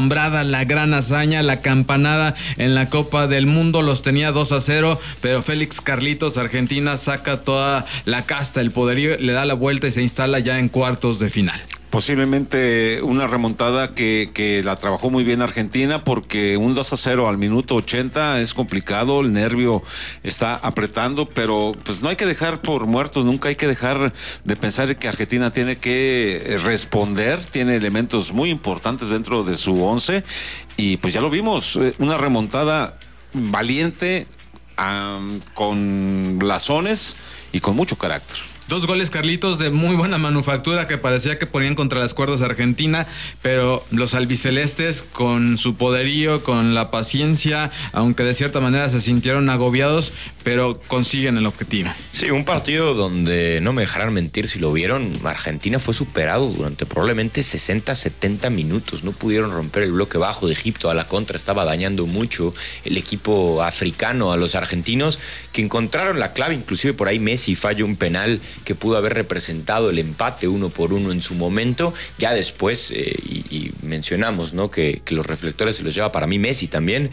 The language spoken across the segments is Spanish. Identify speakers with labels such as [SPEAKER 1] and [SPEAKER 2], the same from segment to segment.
[SPEAKER 1] nombrada la gran hazaña, la campanada en la Copa del Mundo. Los tenía 2-0, pero Félix Carlitos, Argentina, saca toda la casta, el poderío, le da la vuelta y se instala ya en cuartos de final.
[SPEAKER 2] Posiblemente una remontada que la trabajó muy bien Argentina, porque un 2-0 al minuto 80 es complicado, el nervio está apretando, pero pues no hay que dejar por muertos, nunca hay que dejar de pensar que Argentina tiene que responder, tiene elementos muy importantes dentro de su once, y pues ya lo vimos, una remontada valiente, con blasones y con mucho carácter.
[SPEAKER 1] 2 goles, Carlitos, de muy buena manufactura que parecía que ponían contra las cuerdas a Argentina, pero los albicelestes con su poderío, con la paciencia, aunque de cierta manera se sintieron agobiados, pero consiguen el objetivo.
[SPEAKER 3] Sí, un partido donde, no me dejarán mentir si lo vieron, Argentina fue superado durante probablemente 60-70 minutos. No pudieron romper el bloque bajo de Egipto, a la contra estaba dañando mucho el equipo africano a los argentinos, que encontraron la clave, inclusive por ahí Messi falló un penal que pudo haber representado el empate 1-1 en su momento. Ya después, y mencionamos, ¿no?, que los reflectores se los lleva para mí Messi también,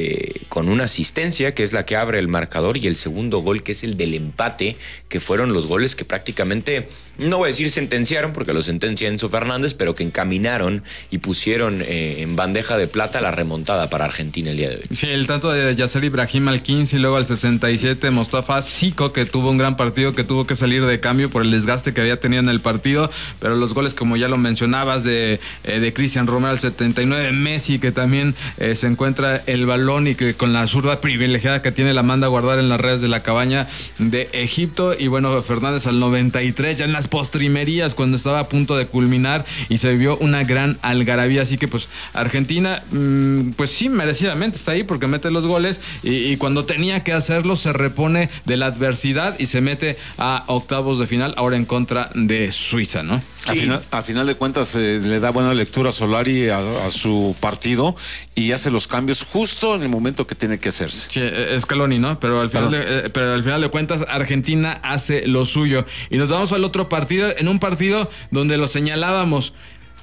[SPEAKER 3] con una asistencia que es la que abre el marcador, y el segundo gol que es el del empate, que fueron los goles que prácticamente, no voy a decir sentenciaron, porque lo sentencia Enzo Fernández, pero que encaminaron y pusieron en bandeja de plata la remontada para Argentina el día de hoy.
[SPEAKER 1] Sí, el tanto de Yasser Ibrahim al 15 y luego al 67 Mostafa Zico, que tuvo un gran partido, que tuvo que salir de cambio por el desgaste que había tenido en el partido, pero los goles, como ya lo mencionabas, de Cristian Romero al 79, Messi, que también se encuentra el balón y que con la zurda privilegiada que tiene la manda a guardar en las redes de la cabaña de Egipto, y bueno, Fernández al 93, ya en las postrimerías, cuando estaba a punto de culminar, y se vivió una gran algarabía. Así que pues Argentina, pues sí, merecidamente está ahí porque mete los goles, y cuando tenía que hacerlo se repone de la adversidad y se mete a octavos de final, ahora en contra de Suiza, ¿no?
[SPEAKER 2] Sí. A final de cuentas le da buena lectura a Solari a su partido y hace los cambios justo en el momento que tiene que hacerse.
[SPEAKER 1] Sí, Scaloni, ¿no? Pero al final de cuentas Argentina hace lo suyo. Y nos vamos al otro partido, en un partido donde lo señalábamos,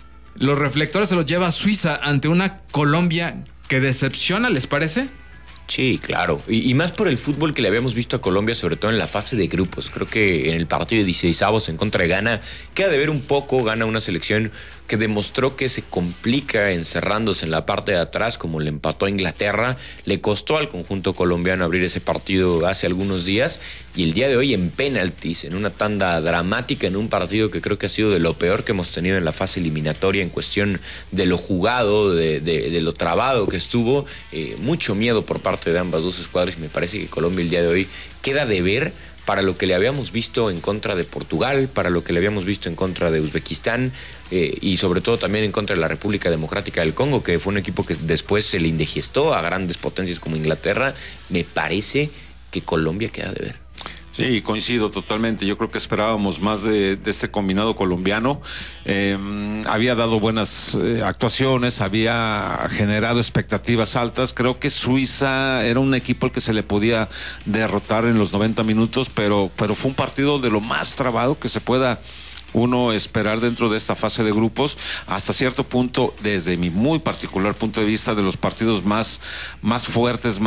[SPEAKER 1] los reflectores se los lleva Suiza ante una Colombia que decepciona, ¿les parece?
[SPEAKER 3] Sí, claro. Y más por el fútbol que le habíamos visto a Colombia, sobre todo en la fase de grupos. Creo que en el partido de 16avos en contra de Ghana, queda de ver un poco. Gana una selección que demostró que se complica encerrándose en la parte de atrás, como le empató a Inglaterra. Le costó al conjunto colombiano abrir ese partido hace algunos días, y el día de hoy en penaltis, en una tanda dramática, en un partido que creo que ha sido de lo peor que hemos tenido en la fase eliminatoria en cuestión de lo jugado, de lo trabado que estuvo. Mucho miedo por parte de ambas dos escuadras, y me parece que Colombia el día de hoy queda de ver para lo que le habíamos visto en contra de Portugal, para lo que le habíamos visto en contra de Uzbekistán, y sobre todo también en contra de la República Democrática del Congo, que fue un equipo que después se le indigestó a grandes potencias como Inglaterra. Me parece que Colombia queda de ver.
[SPEAKER 2] Sí, coincido totalmente. Yo creo que esperábamos más de este combinado colombiano. Había dado buenas actuaciones, había generado expectativas altas. Creo que Suiza era un equipo al que se le podía derrotar en los 90 minutos, pero fue un partido de lo más trabado que se pueda uno esperar dentro de esta fase de grupos, hasta cierto punto, desde mi muy particular punto de vista, de los partidos más fuertes,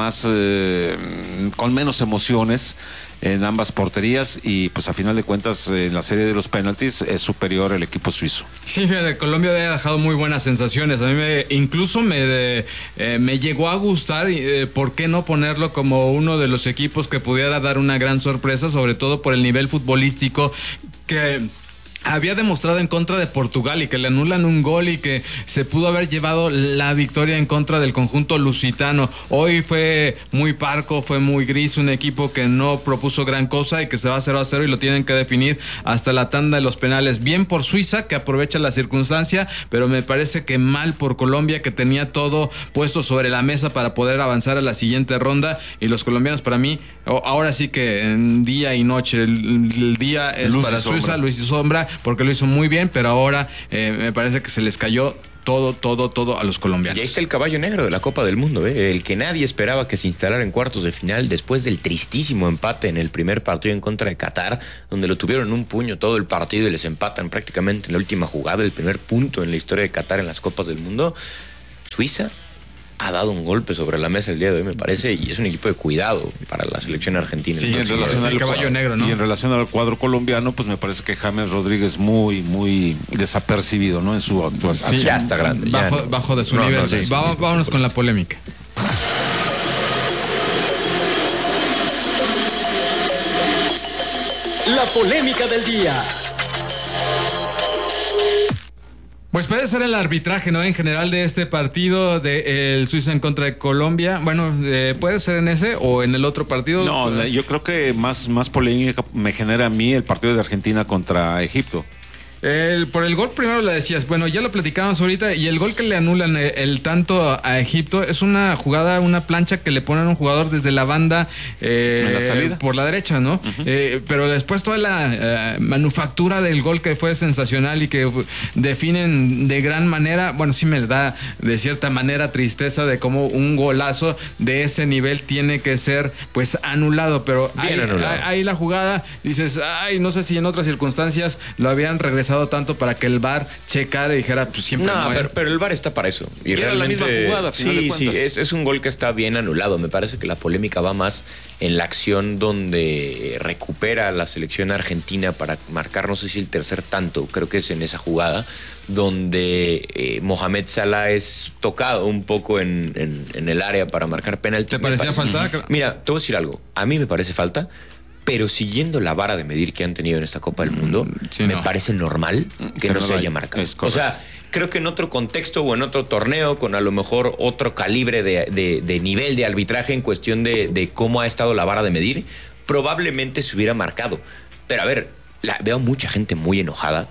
[SPEAKER 2] con menos emociones en ambas porterías, y pues a final de cuentas en la serie de los penaltis es superior el equipo suizo.
[SPEAKER 1] Sí, Colombia ha dejado muy buenas sensaciones. A mí incluso me llegó a gustar, ¿por qué no ponerlo como uno de los equipos que pudiera dar una gran sorpresa, sobre todo por el nivel futbolístico que había demostrado en contra de Portugal, y que le anulan un gol y que se pudo haber llevado la victoria en contra del conjunto lusitano? Hoy fue muy parco, fue muy gris, un equipo que no propuso gran cosa y que se va 0-0 y lo tienen que definir hasta la tanda de los penales. Bien por Suiza, que aprovecha la circunstancia, pero me parece que mal por Colombia, que tenía todo puesto sobre la mesa para poder avanzar a la siguiente ronda, y los colombianos, para mí, ahora sí que en día y noche, el día es luz para Suiza, luz y sombra, porque lo hizo muy bien, pero ahora me parece que se les cayó todo a los colombianos.
[SPEAKER 3] Y ahí está el caballo negro de la Copa del Mundo, el que nadie esperaba que se instalara en cuartos de final después del tristísimo empate en el primer partido en contra de Qatar, donde lo tuvieron en un puño todo el partido y les empatan prácticamente en la última jugada, el primer punto en la historia de Qatar en las Copas del Mundo. Suiza ha dado un golpe sobre la mesa el día de hoy, me parece, y es un equipo de cuidado para la selección argentina.
[SPEAKER 2] Sí, en relación al caballo negro, ¿no? Y en relación al cuadro colombiano, pues me parece que James Rodríguez muy desapercibido, ¿no? En su actuación.
[SPEAKER 3] Sí, ya está grande.
[SPEAKER 1] Bajo de su nivel. Sí. Vámonos con la polémica.
[SPEAKER 4] La polémica del día.
[SPEAKER 1] Pues puede ser el arbitraje, ¿no? En general de este partido del Suiza en contra de Colombia. Bueno, puede ser en ese o en el otro partido.
[SPEAKER 2] No, yo creo que más polémica me genera a mí el partido de Argentina contra Egipto.
[SPEAKER 1] Por el gol primero le decías, bueno, ya lo platicábamos ahorita, y el gol que le anulan el tanto a Egipto es una jugada, una plancha que le ponen a un jugador desde la banda
[SPEAKER 2] en la salida
[SPEAKER 1] por la derecha, ¿no? Uh-huh. Pero después toda la manufactura del gol que fue sensacional y que definen de gran manera, bueno, sí me da de cierta manera tristeza de cómo un golazo de ese nivel tiene que ser pues anulado, pero ahí la jugada, dices, ay, no sé si en otras circunstancias lo habían regresado tanto para que el VAR checara y dijera, pues siempre
[SPEAKER 3] pero el VAR está para eso.
[SPEAKER 2] Y era la misma jugada, a final de cuentas.
[SPEAKER 3] Sí, es un gol que está bien anulado. Me parece que la polémica va más en la acción donde recupera la selección argentina para marcar, no sé si el tercer tanto, creo que es en esa jugada, donde Mohamed Salah es tocado un poco en el área para marcar penalti.
[SPEAKER 1] ¿Te parecía falta?
[SPEAKER 3] Mira, te voy a decir algo. A mí me parece falta. Pero siguiendo la vara de medir que han tenido en esta Copa del Mundo, me parece normal que no se haya marcado. O sea, creo que en otro contexto o en otro torneo, con a lo mejor otro calibre de nivel de arbitraje en cuestión de cómo ha estado la vara de medir, probablemente se hubiera marcado. Pero a ver, veo mucha gente muy enojada.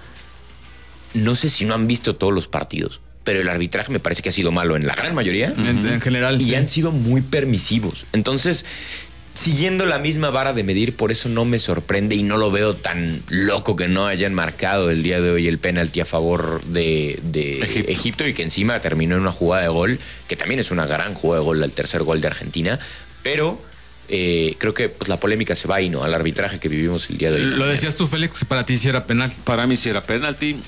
[SPEAKER 3] No sé si no han visto todos los partidos, pero el arbitraje me parece que ha sido malo en la gran mayoría.
[SPEAKER 1] En general,
[SPEAKER 3] y han sido muy permisivos. Entonces, siguiendo la misma vara de medir, por eso no me sorprende y no lo veo tan loco que no hayan marcado el día de hoy el penalti a favor de Egipto, y que encima terminó en una jugada de gol, que también es una gran jugada de gol, el tercer gol de Argentina, pero creo que pues, la polémica se va ahí, ¿no? Al arbitraje que vivimos el día de hoy.
[SPEAKER 1] Lo decías tú, Félix, para ti sí era penal.
[SPEAKER 2] Para mí sí era penalti.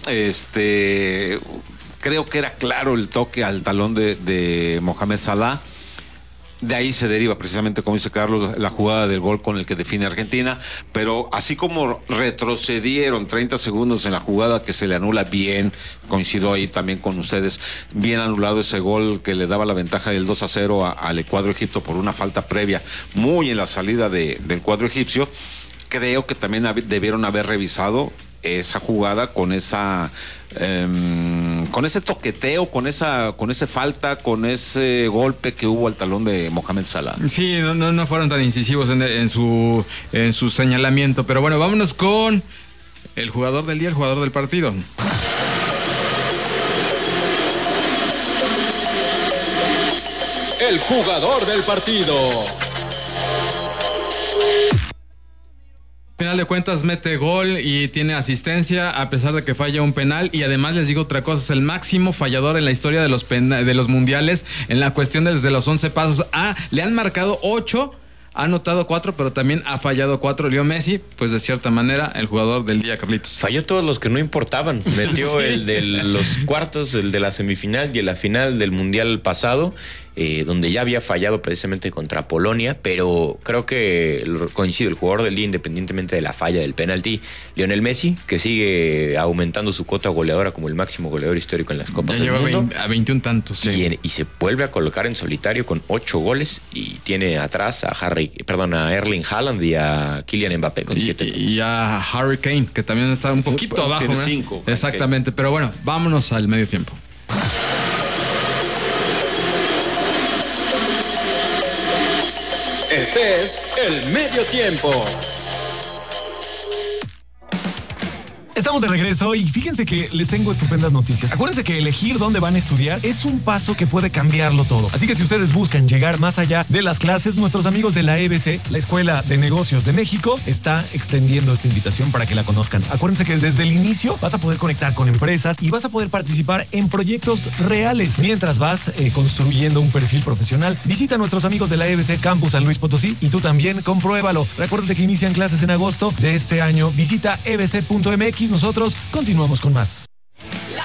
[SPEAKER 2] Creo que era claro el toque al talón de Mohamed Salah. De ahí se deriva precisamente, como dice Carlos, la jugada del gol con el que define Argentina, pero así como retrocedieron 30 segundos en la jugada que se le anula bien, coincido ahí también con ustedes, bien anulado ese gol que le daba la ventaja del 2-0 al cuadro egipcio por una falta previa, muy en la salida del cuadro egipcio. Creo que también debieron haber revisado esa jugada con con ese toqueteo, con ese falta, con ese golpe que hubo al talón de Mohamed Salah.
[SPEAKER 1] Sí, no fueron tan incisivos en su señalamiento, pero bueno, vámonos con el jugador del día, el jugador del partido.
[SPEAKER 4] El jugador del partido.
[SPEAKER 1] Al final de cuentas mete gol y tiene asistencia a pesar de que falla un penal, y además les digo otra cosa, es el máximo fallador en la historia de los mundiales en la cuestión desde los 11 pasos. Le han marcado 8, ha anotado 4, pero también ha fallado 4. Leo Messi, pues de cierta manera el jugador del día, Carlitos.
[SPEAKER 3] Falló todos los que no importaban. Metió sí. El de los cuartos, el de la semifinal y la final del mundial pasado, donde ya había fallado precisamente contra Polonia, pero creo que coincido, el jugador del día, independientemente de la falla del penalti, Lionel Messi, que sigue aumentando su cuota goleadora como el máximo goleador histórico en las Copas del Mundo.
[SPEAKER 1] A 21 tantos.
[SPEAKER 3] Sí. Y se vuelve a colocar en solitario con 8 goles y tiene atrás a Erling Haaland y a Kylian Mbappé con 7.
[SPEAKER 1] Y a Harry Kane, que también está un poquito abajo.
[SPEAKER 2] Tiene 5.
[SPEAKER 1] Exactamente, pero bueno, vámonos al medio tiempo.
[SPEAKER 4] Este es el medio tiempo.
[SPEAKER 5] Estamos de regreso y fíjense que les tengo estupendas noticias. Acuérdense que elegir dónde van a estudiar es un paso que puede cambiarlo todo. Así que si ustedes buscan llegar más allá de las clases, nuestros amigos de la EBC, la Escuela de Negocios de México, está extendiendo esta invitación para que la conozcan. Acuérdense que desde el inicio vas a poder conectar con empresas y vas a poder participar en proyectos reales mientras vas construyendo un perfil profesional. Visita a nuestros amigos de la EBC Campus San Luis Potosí y tú también compruébalo. Recuerden que inician clases en agosto de este año. Visita ebc.mx. Nosotros continuamos con más.